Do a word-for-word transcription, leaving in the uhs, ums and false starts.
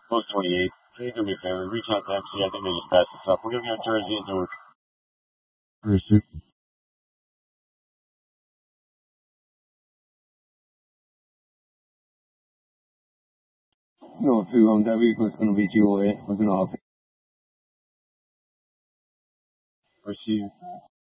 Post twenty-eight. Can you do me a favor? Reach out to M C. I think they just passed this up. We're gonna get Jersey and Newark. Pursuit. No, through um, that vehicle is gonna be G O A. We're gonna Receive.